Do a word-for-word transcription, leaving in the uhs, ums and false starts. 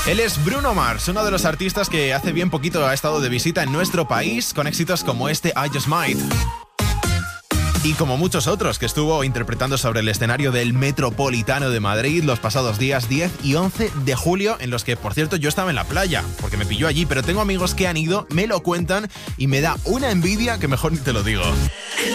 Él es Bruno Mars, uno de los artistas que hace bien poquito ha estado de visita en nuestro país con éxitos como este I Just Might. Y como muchos otros que estuvo interpretando sobre el escenario del Metropolitano de Madrid los pasados días diez y once de julio, en los que, por cierto, yo estaba en la playa, porque me pilló allí, pero tengo amigos que han ido, me lo cuentan y me da una envidia que mejor ni te lo digo.